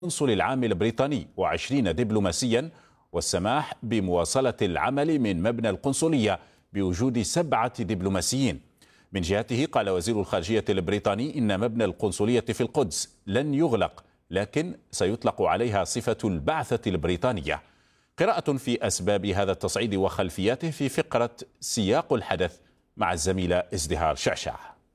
القنصل العام البريطاني و20 دبلوماسيا، والسماح بمواصلة العمل من مبنى القنصلية بوجود 7 دبلوماسيين. من جهته قال وزير الخارجية البريطاني إن مبنى القنصلية في القدس لن يغلق، لكن سيطلق عليها صفة البعثة البريطانية. قراءة في أسباب هذا التصعيد وخلفياته في فقرة سياق الحدث مع الزميلة ازدهار شعشع.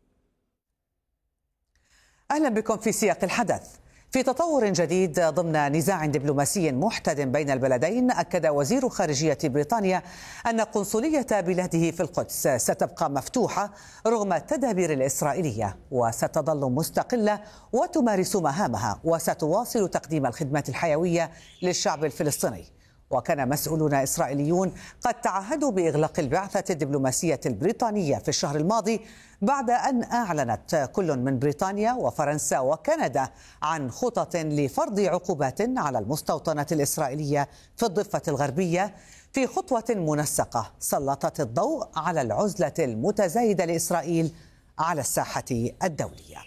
أهلا بكم في سياق الحدث. في تطور جديد ضمن نزاع دبلوماسي محتدم بين البلدين، أكد وزير خارجية بريطانيا أن قنصلية بلاده في القدس ستبقى مفتوحة رغم التدابير الإسرائيلية، وستظل مستقلة وتمارس مهامها، وستواصل تقديم الخدمات الحيوية للشعب الفلسطيني. وكان مسؤولون إسرائيليون قد تعهدوا بإغلاق البعثة الدبلوماسية البريطانية في الشهر الماضي بعد أن أعلنت كل من بريطانيا وفرنسا وكندا عن خطط لفرض عقوبات على المستوطنات الإسرائيلية في الضفة الغربية، في خطوة منسقة سلطت الضوء على العزلة المتزايدة لإسرائيل على الساحة الدولية.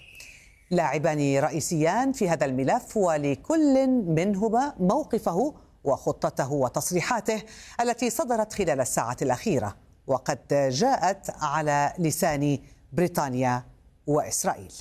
لاعبان رئيسيان في هذا الملف، ولكل منهما موقفه وخطته وتصريحاته التي صدرت خلال الساعة الأخيرة، وقد جاءت على لسان بريطانيا وإسرائيل.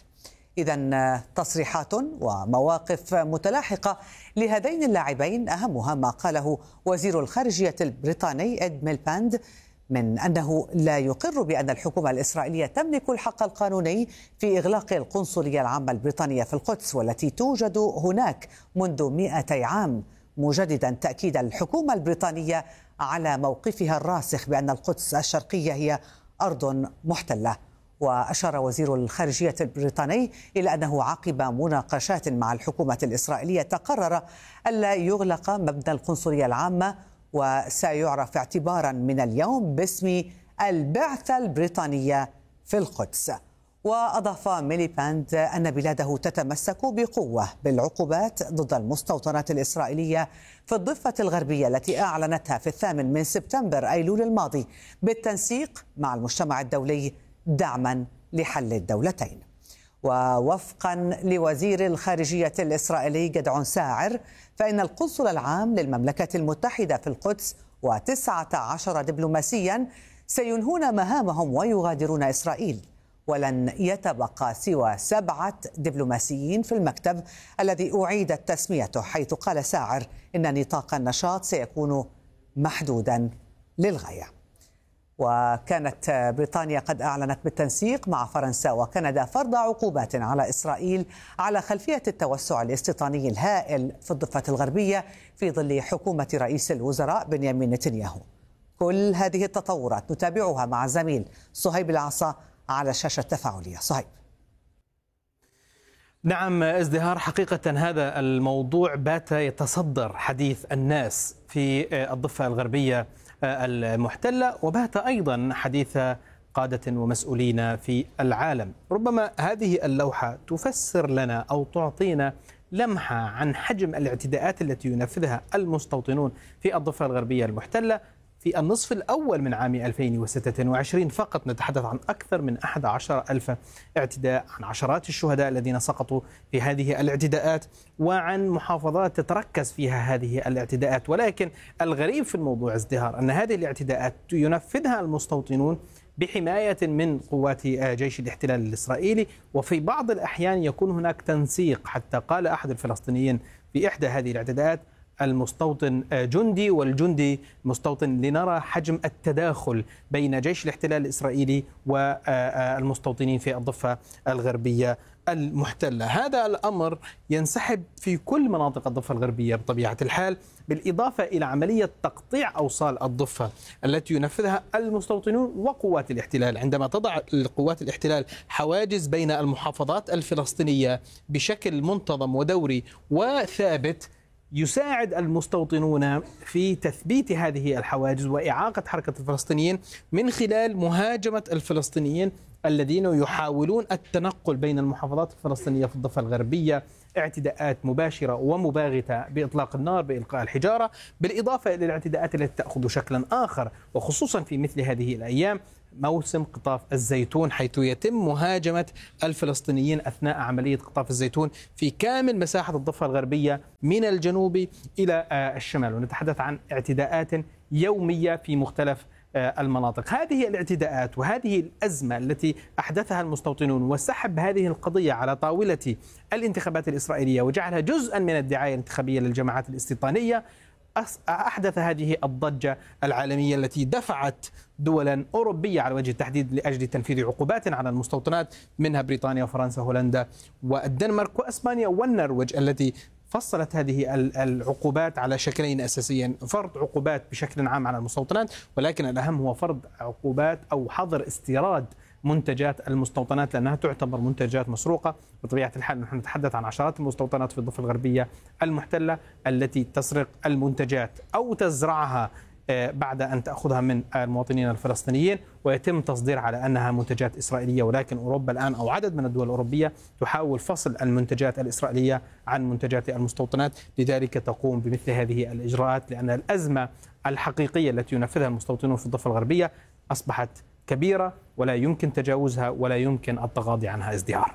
إذن تصريحات ومواقف متلاحقة لهذين اللاعبين، أهمها ما قاله وزير الخارجية البريطاني إد ميلباند من أنه لا يقر بأن الحكومة الإسرائيلية تملك الحق القانوني في إغلاق القنصلية العامة البريطانية في القدس، والتي توجد هناك منذ 200 عام، مجددا تأكيد الحكومة البريطانية على موقفها الراسخ بأن القدس الشرقية هي أرض محتلة. وأشار وزير الخارجية البريطاني إلى أنه عقب مناقشات مع الحكومة الإسرائيلية تقرر ألا يغلق مبنى القنصلية العامة، وسيعرف اعتبارا من اليوم باسم البعثة البريطانية في القدس. وأضاف ميليباند أن بلاده تتمسك بقوة بالعقوبات ضد المستوطنات الإسرائيلية في الضفة الغربية التي أعلنتها في 8 سبتمبر أيلول الماضي بالتنسيق مع المجتمع الدولي دعما لحل الدولتين. ووفقا لوزير الخارجية الإسرائيلي جدعون ساعر، فإن القنصل العام للمملكة المتحدة في القدس و19 دبلوماسيا سينهون مهامهم ويغادرون إسرائيل، ولن يتبقى سوى 7 دبلوماسيين في المكتب الذي أعيدت تسميته، حيث قال ساعر إن نطاق النشاط سيكون محدودا للغاية. وكانت بريطانيا قد أعلنت بالتنسيق مع فرنسا وكندا فرض عقوبات على إسرائيل على خلفية التوسع الاستيطاني الهائل في الضفة الغربية في ظل حكومة رئيس الوزراء بنيامين نتنياهو. كل هذه التطورات نتابعها مع زميل صهيب العصا على الشاشة التفاعلية. صهيب. نعم ازدهار، حقيقة هذا الموضوع بات يتصدر حديث الناس في الضفة الغربية المحتلة، وبات أيضا حديث قادة ومسؤولين في العالم. ربما هذه اللوحة تفسر لنا أو تعطينا لمحة عن حجم الاعتداءات التي ينفذها المستوطنون في الضفة الغربية المحتلة في النصف الأول من عام 2026 فقط. نتحدث عن أكثر من 11,000 اعتداء، عن عشرات الشهداء الذين سقطوا في هذه الاعتداءات، وعن محافظات تتركز فيها هذه الاعتداءات. ولكن الغريب في الموضوع ازدهار أن هذه الاعتداءات ينفذها المستوطنون بحماية من قوات جيش الاحتلال الإسرائيلي، وفي بعض الأحيان يكون هناك تنسيق. حتى قال أحد الفلسطينيين في إحدى هذه الاعتداءات: المستوطن جندي والجندي مستوطن، لنرى حجم التداخل بين جيش الاحتلال الإسرائيلي والمستوطنين في الضفة الغربية المحتلة. هذا الأمر ينسحب في كل مناطق الضفة الغربية بطبيعة الحال، بالإضافة إلى عملية تقطيع أوصال الضفة التي ينفذها المستوطنون وقوات الاحتلال. عندما تضع قوات الاحتلال حواجز بين المحافظات الفلسطينية بشكل منتظم ودوري وثابت، يساعد المستوطنون في تثبيت هذه الحواجز وإعاقة حركة الفلسطينيين من خلال مهاجمة الفلسطينيين الذين يحاولون التنقل بين المحافظات الفلسطينية في الضفة الغربية. اعتداءات مباشرة ومباغتة بإطلاق النار، بإلقاء الحجارة، بالإضافة إلى الاعتداءات التي تأخذ شكلا آخر، وخصوصا في مثل هذه الأيام موسم قطاف الزيتون، حيث يتم مهاجمة الفلسطينيين أثناء عملية قطاف الزيتون في كامل مساحة الضفة الغربية من الجنوب إلى الشمال، ونتحدث عن اعتداءات يومية في مختلف المناطق. هذه الاعتداءات وهذه الأزمة التي أحدثها المستوطنون وسحب هذه القضية على طاولة الانتخابات الإسرائيلية وجعلها جزءا من الدعاية الانتخابية للجماعات الاستيطانية أحدث هذه الضجة العالمية التي دفعت دولا أوروبية على وجه التحديد لأجل تنفيذ عقوبات على المستوطنات، منها بريطانيا وفرنسا وهولندا والدنمارك وأسبانيا والنرويج، التي فصلت هذه العقوبات على شكلين أساسيين: فرض عقوبات بشكل عام على المستوطنات، ولكن الأهم هو فرض عقوبات أو حظر استيراد منتجات المستوطنات، لأنها تعتبر منتجات مسروقة. بطبيعة الحال نحن نتحدث عن عشرات المستوطنات في الضفة الغربية المحتلة التي تسرق المنتجات أو تزرعها بعد أن تأخذها من المواطنين الفلسطينيين ويتم تصدير على أنها منتجات إسرائيلية. ولكن أوروبا الآن أو عدد من الدول الأوروبية تحاول فصل المنتجات الإسرائيلية عن منتجات المستوطنات، لذلك تقوم بمثل هذه الإجراءات، لأن الأزمة الحقيقية التي ينفذها المستوطنون في الضفة الغربية أصبحت كبيرة ولا يمكن تجاوزها ولا يمكن التغاضي عنها ازدهار.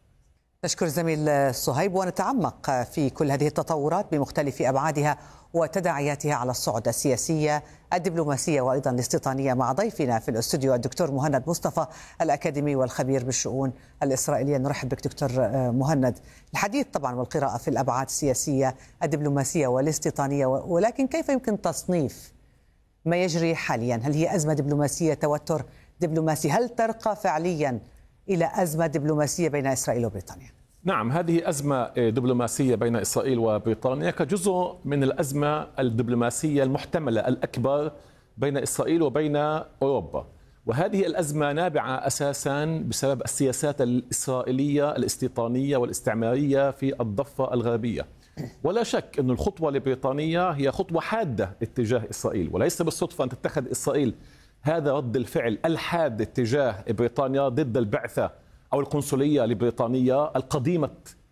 نشكر زميل صهيب، ونتعمق في كل هذه التطورات بمختلف أبعادها وتداعياتها على الصعد السياسية الدبلوماسية وأيضا الاستيطانية مع ضيفنا في الاستوديو الدكتور مهند مصطفى الأكاديمي والخبير بالشؤون الإسرائيلية. نرحب بك دكتور مهند. الحديث طبعا والقراءة في الأبعاد السياسية الدبلوماسية والاستيطانية، ولكن كيف يمكن تصنيف ما يجري حاليا؟ هل هي أزمة دبلوماسية، توتر دبلوماسي؟ هل ترقى فعليا إلى أزمة دبلوماسية بين إسرائيل وبريطانيا؟ نعم، هذه أزمة دبلوماسية بين إسرائيل وبريطانيا كجزء من الأزمة الدبلوماسية المحتملة الأكبر بين إسرائيل وبين أوروبا. وهذه الأزمة نابعة أساسا بسبب السياسات الإسرائيلية الاستيطانية والاستعمارية في الضفة الغربية. ولا شك أن الخطوة لبريطانيا هي خطوة حادة اتجاه إسرائيل، وليس بالصدفة أن تتخذ إسرائيل هذا رد الفعل الحاد اتجاه بريطانيا ضد البعثة أو القنصلية البريطانية القديمة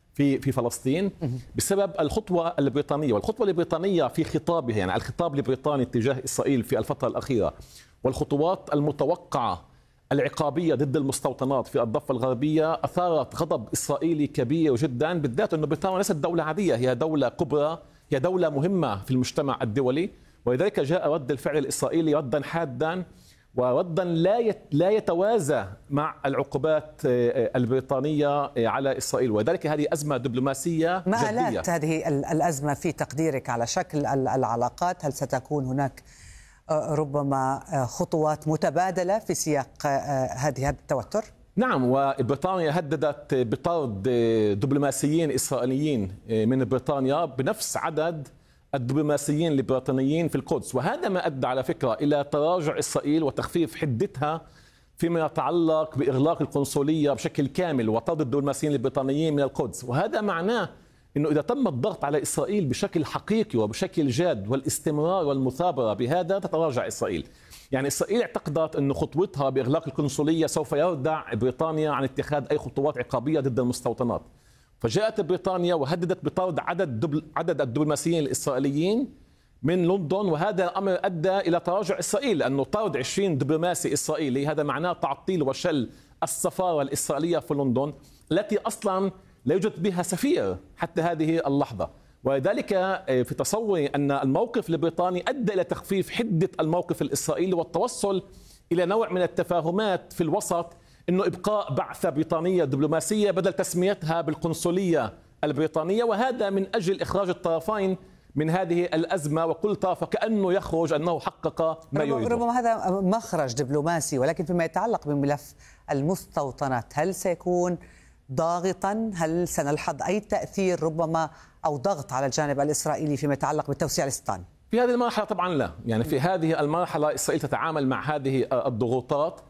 في فلسطين بسبب الخطوة البريطانية. والخطوة البريطانية في خطابها، يعني الخطاب البريطاني تجاه إسرائيل في الفترة الأخيرة، والخطوات المتوقعة العقابية ضد المستوطنات في الضفة الغربية أثارت غضب إسرائيلي كبير جدا، بالذات أن بريطانيا ليست دولة عادية، هي دولة كبرى، هي دولة مهمة في المجتمع الدولي. ولذلك جاء رد الفعل الإسرائيلي ردا حادا وردا لا يتوازى مع العقوبات البريطانية على إسرائيل. ولذلك هذه أزمة دبلوماسية ما جدية. آلات هذه الأزمة في تقديرك على شكل العلاقات؟ هل ستكون هناك ربما خطوات متبادلة في سياق هذا التوتر؟ نعم، وبريطانيا هددت بطرد دبلوماسيين إسرائيليين من بريطانيا بنفس عدد الدبلوماسيين البريطانيين في القدس، وهذا ما أدى على فكرة إلى تراجع إسرائيل وتخفيف حدتها فيما يتعلق بإغلاق القنصلية بشكل كامل وطرد الدبلوماسيين البريطانيين من القدس. وهذا معناه أنه إذا تم الضغط على إسرائيل بشكل حقيقي وبشكل جاد والاستمرار والمثابرة بهذا تتراجع إسرائيل. يعني إسرائيل اعتقدت أن خطوتها بإغلاق القنصلية سوف يردع بريطانيا عن اتخاذ أي خطوات عقابية ضد المستوطنات، فجاءت بريطانيا وهددت بطرد عدد الدبلوماسيين الإسرائيليين من لندن، وهذا الأمر أدى إلى تراجع إسرائيل، لأنه طرد 20 دبلوماسي إسرائيلي هذا معناه تعطيل وشل السفارة الإسرائيلية في لندن التي أصلا لا يوجد بها سفير حتى هذه اللحظة. ولذلك في تصوري أن الموقف البريطاني أدى إلى تخفيف حدة الموقف الإسرائيلي والتوصل إلى نوع من التفاهمات في الوسط، إنه إبقاء بعثة بريطانية دبلوماسية بدل تسميتها بالقنصلية البريطانية، وهذا من أجل إخراج الطرفين من هذه الأزمة، وكل طرف كأنه يخرج أنه حقق ما يريده. ربما هذا مخرج دبلوماسي، ولكن فيما يتعلق بملف المستوطنات هل سيكون ضاغطا؟ هل سنلحظ أي تأثير ربما أو ضغط على الجانب الإسرائيلي فيما يتعلق بالتوسيع الاستيطاني؟ في هذه المرحلة طبعا لا، يعني في هذه المرحلة إسرائيل تتعامل مع هذه الضغوطات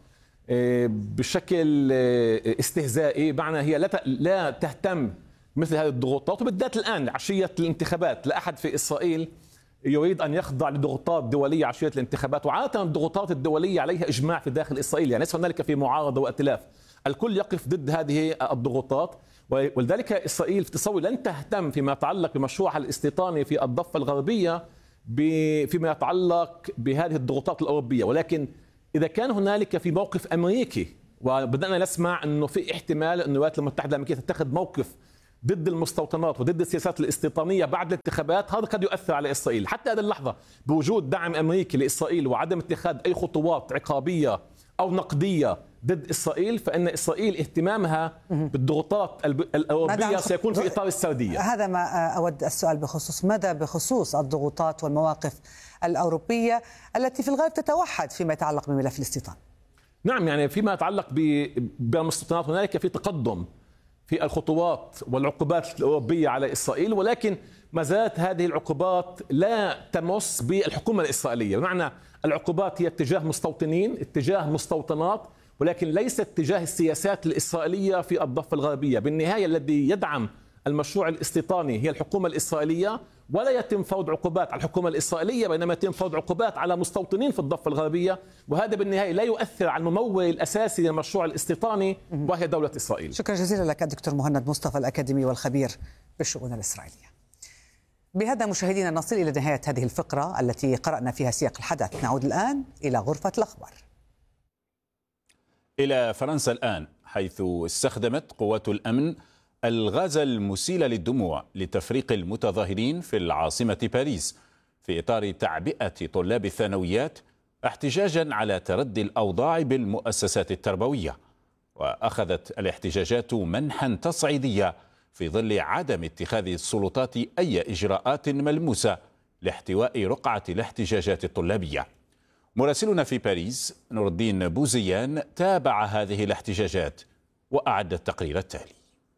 بشكل استهزائي، معنى هي لا تهتم مثل هذه الضغوطات، وبالذات الآن عشية الانتخابات لا أحد في إسرائيل يريد أن يخضع لضغوطات دولية عشية الانتخابات، وعادة الضغوطات الدولية عليها إجماع في داخل إسرائيل، يعني ليس هنالك في معارضة وائتلاف، الكل يقف ضد هذه الضغوطات. ولذلك إسرائيل في تصور لن تهتم فيما يتعلق بمشروعها الاستيطاني في الضفة الغربية فيما يتعلق بهذه الضغوطات الأوروبية، ولكن إذا كان هنالك في موقف أمريكي، وبدأنا نسمع أنه في احتمال أن الولايات المتحدة الأمريكية تتخذ موقف ضد المستوطنات وضد السياسات الاستيطانية بعد الانتخابات، هذا قد يؤثر على إسرائيل. حتى هذه اللحظة بوجود دعم أمريكي لإسرائيل وعدم اتخاذ أي خطوات عقابية أو نقدية ضد إسرائيل، فإن إسرائيل اهتمامها بالضغوطات الأوروبية سيكون في إطار السردية. هذا ما أود السؤال بخصوص ماذا بخصوص الضغوطات والمواقف الأوروبية التي في الغالب تتوحد فيما يتعلق بملف الاستيطان. نعم، يعني فيما يتعلق بالمستوطنات هنالك في تقدم في الخطوات والعقوبات الأوروبية على إسرائيل، ولكن ما زالت هذه العقوبات لا تمس بالحكومة الإسرائيلية. بمعنى العقوبات هي اتجاه مستوطنين، اتجاه مستوطنات، ولكن ليست اتجاه السياسات الإسرائيلية في الضفة الغربية. بالنهاية الذي يدعم المشروع الاستيطاني هي الحكومة الإسرائيلية، ولا يتم فرض عقوبات على الحكومة الإسرائيلية، بينما يتم فرض عقوبات على مستوطنين في الضفة الغربية، وهذا بالنهاية لا يؤثر على الممول الأساسي للمشروع الاستيطاني وهي دولة إسرائيل. شكرا جزيلا لك الدكتور مهند مصطفى الأكاديمي والخبير بالشؤون الإسرائيلية. بهذا مشاهدينا نصل إلى نهاية هذه الفقرة التي قرأنا فيها سياق الحدث. نعود الآن إلى غرفة الأخبار. إلى فرنسا الآن، حيث استخدمت قوات الأمن الغاز المسيل للدموع لتفريق المتظاهرين في العاصمة باريس في إطار تعبئة طلاب الثانويات احتجاجا على تردي الأوضاع بالمؤسسات التربوية. وأخذت الاحتجاجات منحا تصعيدية في ظل عدم اتخاذ السلطات أي إجراءات ملموسة لاحتواء رقعة الاحتجاجات الطلابية. مراسلنا في باريس نور الدين بوزيان تابع هذه الاحتجاجات وأعد التقرير التالي.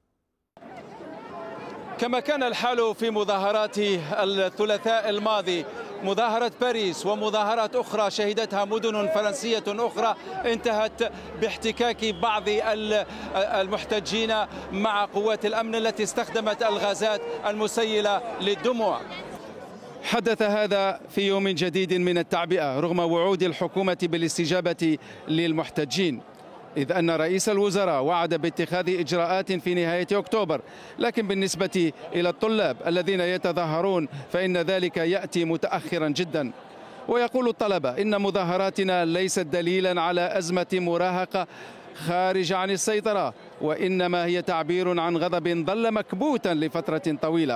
كما كان الحال في مظاهرات الثلاثاء الماضي، مظاهرة باريس ومظاهرات أخرى شهدتها مدن فرنسية أخرى انتهت باحتكاك بعض المحتجين مع قوات الأمن التي استخدمت الغازات المسيلة للدموع. حدث هذا في يوم جديد من التعبئة رغم وعود الحكومة بالاستجابة للمحتجين، إذ أن رئيس الوزراء وعد باتخاذ إجراءات في نهاية أكتوبر، لكن بالنسبة إلى الطلاب الذين يتظاهرون فإن ذلك يأتي متأخرا جدا. ويقول الطلبة إن مظاهراتنا ليست دليلا على أزمة مراهقة خارج عن السيطرة، وإنما هي تعبير عن غضب ظل مكبوتا لفترة طويلة.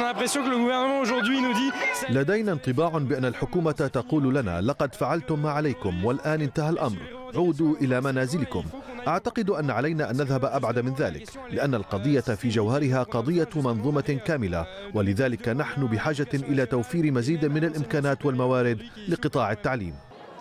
لدينا انطباع بأن الحكومة تقول لنا لقد فعلتم ما عليكم والآن انتهى الأمر، عودوا إلى منازلكم. أعتقد أن علينا أن نذهب أبعد من ذلك، لأن القضية في جوهرها قضية منظومة كاملة، ولذلك نحن بحاجة إلى توفير مزيد من الإمكانات والموارد لقطاع التعليم.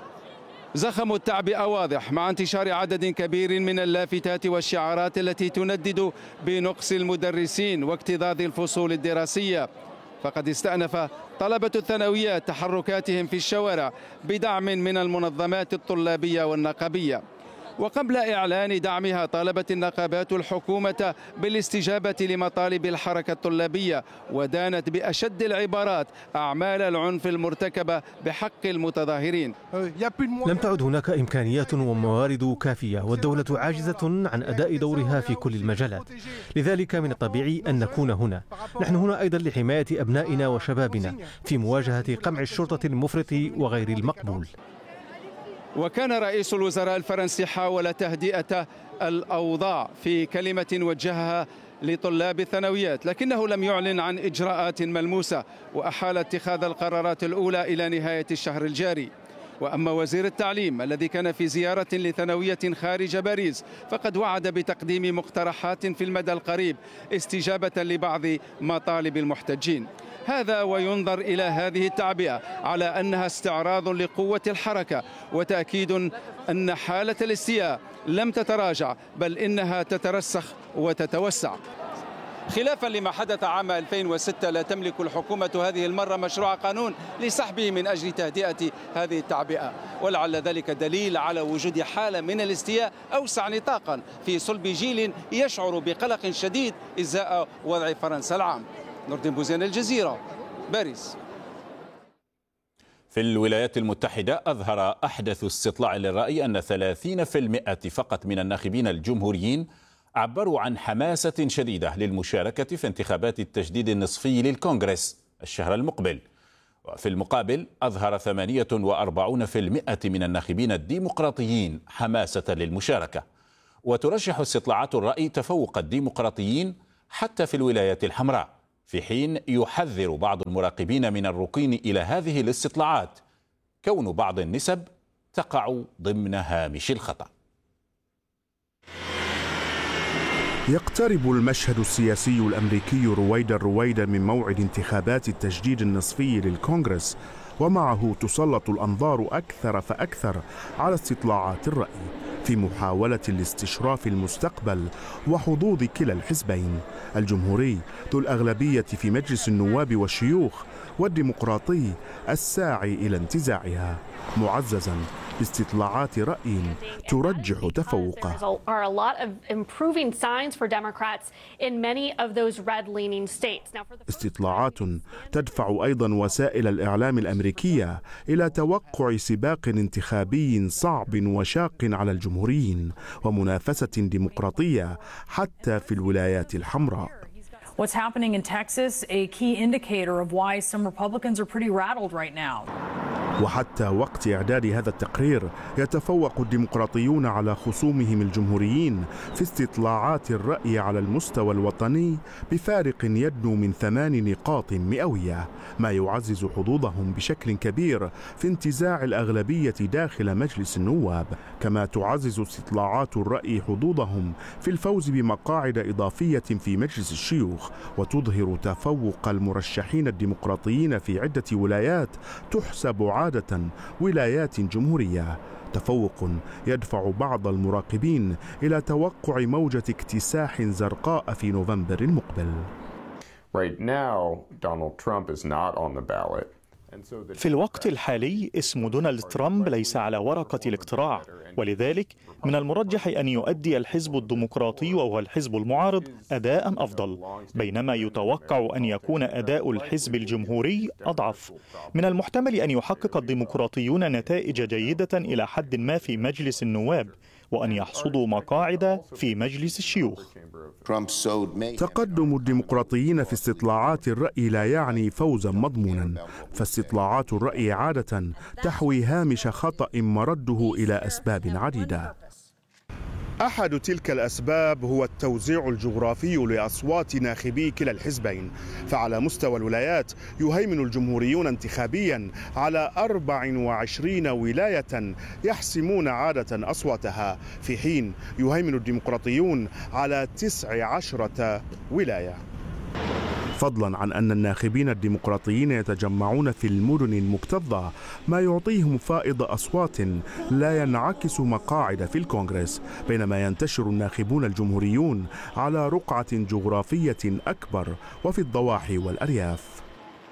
زخم التعبئة واضح مع انتشار عدد كبير من اللافتات والشعارات التي تندد بنقص المدرسين واكتظاظ الفصول الدراسية. فقد استأنف طلبة الثانويات تحركاتهم في الشوارع بدعم من المنظمات الطلابية والنقابية. وقبل إعلان دعمها طالبت النقابات الحكومة بالاستجابة لمطالب الحركة الطلابية، ودانت بأشد العبارات أعمال العنف المرتكبة بحق المتظاهرين. لم تعد هناك إمكانيات وموارد كافية، والدولة عاجزة عن أداء دورها في كل المجالات، لذلك من الطبيعي أن نكون هنا. نحن هنا أيضا لحماية أبنائنا وشبابنا في مواجهة قمع الشرطة المفرط وغير المقبول. وكان رئيس الوزراء الفرنسي حاول تهدئة الأوضاع في كلمة وجهها لطلاب الثانويات، لكنه لم يعلن عن إجراءات ملموسة، وأحال اتخاذ القرارات الأولى إلى نهاية الشهر الجاري. وأما وزير التعليم الذي كان في زيارة لثانوية خارج باريس فقد وعد بتقديم مقترحات في المدى القريب استجابة لبعض مطالب المحتجين. هذا وينظر إلى هذه التعبئة على أنها استعراض لقوة الحركة، وتأكيد أن حالة الاستياء لم تتراجع بل إنها تترسخ وتتوسع. خلافا لما حدث عام 2006 لا تملك الحكومة هذه المرة مشروع قانون لسحبه من أجل تهدئة هذه التعبئة، ولعل ذلك دليل على وجود حالة من الاستياء أوسع نطاقا في صلب جيل يشعر بقلق شديد إزاء وضع فرنسا العام. نور الدين بوزيان، الجزيرة، باريس. في الولايات المتحدة أظهر أحدث استطلاع للرأي أن 30% فقط من الناخبين الجمهوريين عبروا عن حماسة شديدة للمشاركة في انتخابات التجديد النصفي للكونغرس الشهر المقبل. وفي المقابل أظهر 48% من الناخبين الديمقراطيين حماسة للمشاركة. وترشح استطلاعات الرأي تفوق الديمقراطيين حتى في الولايات الحمراء، في حين يحذر بعض المراقبين من الركون إلى هذه الاستطلاعات كون بعض النسب تقع ضمن هامش الخطأ. يقترب المشهد السياسي الأمريكي رويدا من موعد انتخابات التجديد النصفي للكونغرس، ومعه تسلط الأنظار أكثر فأكثر على استطلاعات الرأي في محاولة لاستشراف المستقبل وحظوظ كلا الحزبين، الجمهوري ذو الأغلبية في مجلس النواب والشيوخ، والديمقراطي الساعي إلى انتزاعها، معززا باستطلاعات رأي ترجح تفوقه. استطلاعات تدفع أيضا وسائل الإعلام الأمريكية إلى توقع سباق انتخابي صعب وشاق على الجمهوريين ومنافسة ديمقراطية حتى في الولايات الحمراء. What's happening in Texas, a key indicator of why some Republicans are pretty rattled right now. وحتى وقت إعداد هذا التقرير يتفوق الديمقراطيون على خصومهم الجمهوريين في استطلاعات الرأي على المستوى الوطني بفارق يدنو من 8 نقاط مئوية، ما يعزز حظوظهم بشكل كبير في انتزاع الأغلبية داخل مجلس النواب، كما تعزز استطلاعات الرأي حظوظهم في الفوز بمقاعد إضافية في مجلس الشيوخ، وتظهر تفوق المرشحين الديمقراطيين في عدة ولايات تحسب عادة ولايات جمهورية، تفوق يدفع بعض المراقبين إلى توقع موجة اكتساح زرقاء في نوفمبر المقبل. في الوقت الحالي اسم دونالد ترامب ليس على ورقة الاقتراع، ولذلك من المرجح أن يؤدي الحزب الديمقراطي وهو الحزب المعارض أداء أفضل، بينما يتوقع أن يكون أداء الحزب الجمهوري أضعف. من المحتمل أن يحقق الديمقراطيون نتائج جيدة إلى حد ما في مجلس النواب، وأن يحصدوا مقاعد في مجلس الشيوخ. تقدم الديمقراطيين في استطلاعات الرأي لا يعني فوزا مضمونا، فاستطلاعات الرأي عادة تحوي هامش خطأ مرده إلى أسباب عديدة. أحد تلك الأسباب هو التوزيع الجغرافي لأصوات ناخبي كلا الحزبين، فعلى مستوى الولايات يهيمن الجمهوريون انتخابيا على 24 ولاية يحسمون عادة أصواتها، في حين يهيمن الديمقراطيون على 19 ولاية. فضلا عن أن الناخبين الديمقراطيين يتجمعون في المدن المكتظة، ما يعطيهم فائض أصوات لا ينعكس مقاعد في الكونغرس، بينما ينتشر الناخبون الجمهوريون على رقعة جغرافية أكبر وفي الضواحي والأرياف.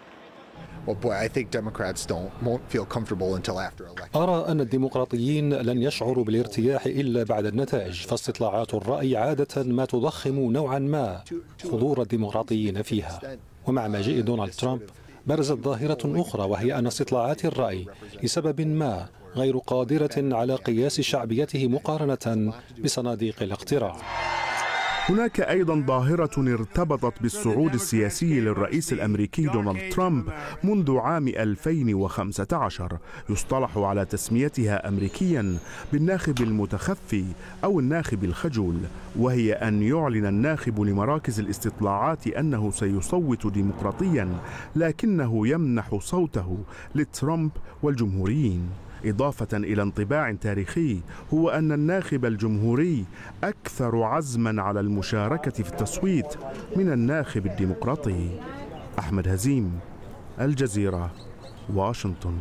أرى أن الديمقراطيين لن يشعروا بالارتياح إلا بعد النتائج، فاستطلاعات الرأي عادة ما تضخم نوعا ما حضور الديمقراطيين فيها. ومع مجيء دونالد ترامب برزت ظاهرة أخرى، وهي أن استطلاعات الرأي لسبب ما غير قادرة على قياس شعبيته مقارنة بصناديق الاقتراع. هناك أيضا ظاهرة ارتبطت بالصعود السياسي للرئيس الأمريكي دونالد ترامب منذ عام 2015، يصطلح على تسميتها أمريكيا بالناخب المتخفي أو الناخب الخجول، وهي أن يعلن الناخب لمراكز الاستطلاعات أنه سيصوت ديمقراطيا لكنه يمنح صوته لترامب والجمهوريين، إضافة إلى انطباع تاريخي هو أن الناخب الجمهوري أكثر عزما على المشاركة في التصويت من الناخب الديمقراطي. أحمد هزيم، الجزيرة، واشنطن.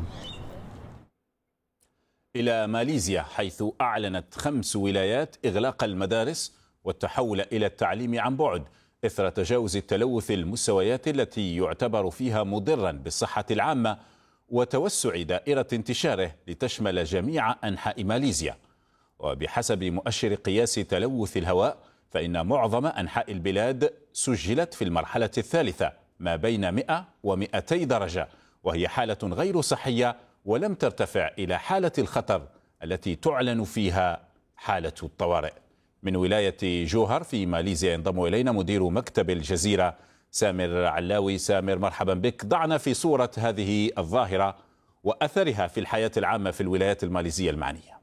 إلى ماليزيا، حيث أعلنت 5 ولايات إغلاق المدارس والتحول إلى التعليم عن بعد إثر تجاوز التلوث المستويات التي يعتبر فيها مضرا بالصحة العامة وتوسع دائرة انتشاره لتشمل جميع أنحاء ماليزيا. وبحسب مؤشر قياس تلوث الهواء، فإن معظم أنحاء البلاد سجلت في المرحلة الثالثة ما بين 100 و200 درجة، وهي حالة غير صحية ولم ترتفع إلى حالة الخطر التي تعلن فيها حالة الطوارئ. من ولاية جوهر في ماليزيا ينضم إلينا مدير مكتب الجزيرة سامر علاوي. سامر، مرحبا بك. ضعنا في صورة هذه الظاهرة وأثرها في الحياة العامة في الولايات الماليزية المعنية.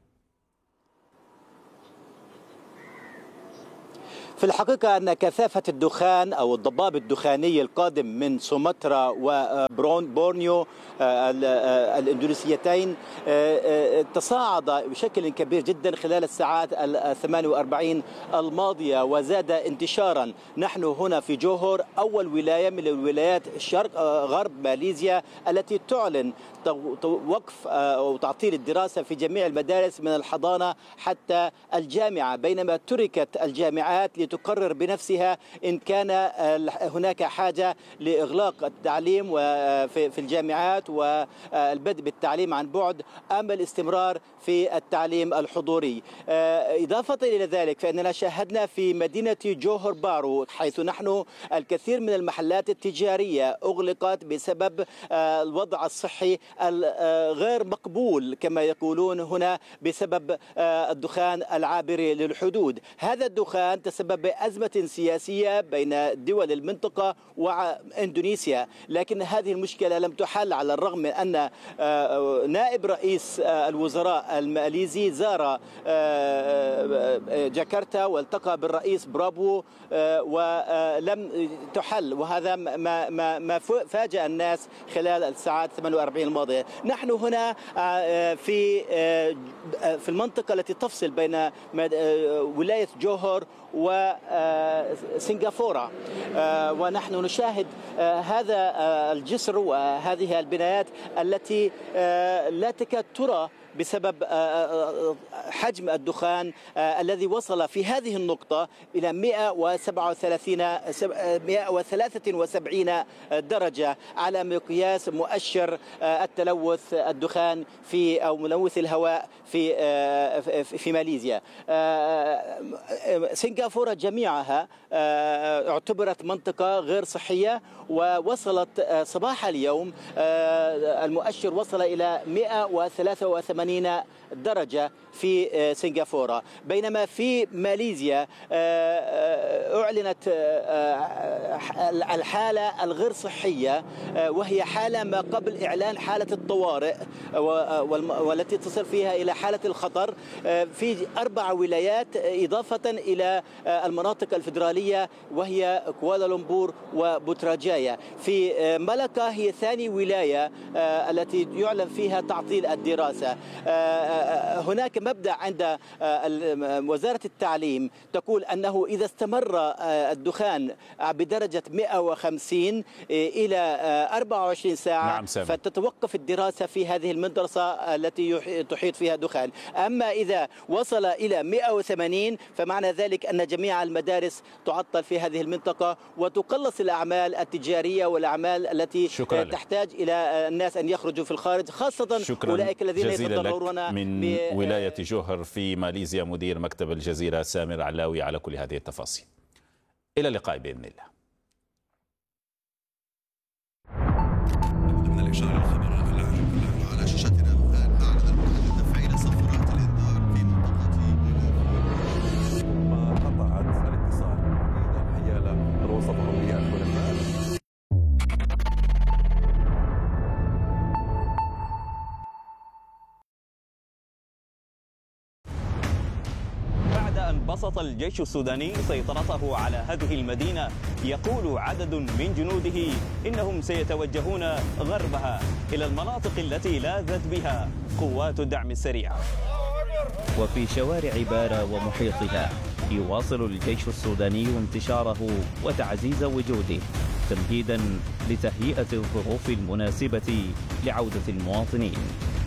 في الحقيقة أن كثافة الدخان أو الضباب الدخاني القادم من سومطرة وبورنيو الإندونيسيتين تصاعد بشكل كبير جدا خلال الساعات 48 الماضية وزاد انتشارا. نحن هنا في جوهر، أول ولاية من الولايات شرق غرب ماليزيا التي تعلن وقف أو تعطيل الدراسة في جميع المدارس من الحضانة حتى الجامعة، بينما تركت الجامعات لتقرر بنفسها إن كان هناك حاجة لإغلاق التعليم في الجامعات والبدء بالتعليم عن بعد أم الاستمرار في التعليم الحضوري. إضافة إلى ذلك فإننا شاهدنا في مدينة جوهر بارو، حيث نحن الكثير من المحلات التجارية أغلقت بسبب الوضع الصحي الغير مقبول كما يقولون هنا بسبب الدخان العابر للحدود. هذا الدخان تسبب بأزمة سياسية بين دول المنطقة وإندونيسيا، لكن هذه المشكلة لم تحل على الرغم من أن نائب رئيس الوزراء الماليزي زار جاكرتا والتقى بالرئيس برابو ولم تحل، وهذا ما فاجأ الناس خلال الساعات 48 الماضية. نحن هنا في المنطقة التي تفصل بين ولاية جوهر وسنغافورة، ونحن نشاهد هذا الجسر وهذه البنايات التي لا تكاد ترى بسبب حجم الدخان الذي وصل في هذه النقطة إلى 173 درجة على مقياس مؤشر التلوث الدخان أو ملوث الهواء في ماليزيا. سنغافورة جميعها اعتبرت منطقة غير صحية، ووصلت صباح اليوم المؤشر وصل إلى 183 درجة في سنغافورة، بينما في ماليزيا أعلنت الحالة الغير صحية، وهي حالة ما قبل إعلان حالة الطوارئ والتي تصل فيها إلى حالة الخطر في 4 ولايات إضافة إلى المناطق الفيدرالية وهي كوالالمبور وبوتراجايا. في ملكة هي ثاني ولاية التي يعلن فيها تعطيل الدراسة. هناك مبدأ عند وزارة التعليم تقول أنه إذا استمر الدخان بدرجة 150 إلى 24 ساعة نعم فتتوقف الدراسة في هذه المدرسة التي تحيط فيها دخان. أما إذا وصل إلى 180 فمعنى ذلك أن جميع المدارس تعطل في هذه المنطقة وتقلص الأعمال التجارية والأعمال التي تحتاج إلى الناس أن يخرجوا في الخارج، خاصة أولئك الذين يتضررون من ولاية جوهر في ماليزيا. مدير مكتب الجزيرة سامر علاوي على كل هذه التفاصيل. إلى اللقاء بإذن الله. ضمن الإشارة الخبر على شاشتنا الآن أعلن المتحدث تفعيل صفارات الإنذار في منطقة ما قطعت الاتصال بين الحيالة الوسط الأوروبية الحلفاء. بسط الجيش السوداني سيطرته على هذه المدينة، يقول عدد من جنوده إنهم سيتوجهون غربها إلى المناطق التي لاذت بها قوات الدعم السريع. وفي شوارع بارا ومحيطها يواصل الجيش السوداني انتشاره وتعزيز وجوده تمهيدا لتهيئة الظروف المناسبة لعودة المواطنين.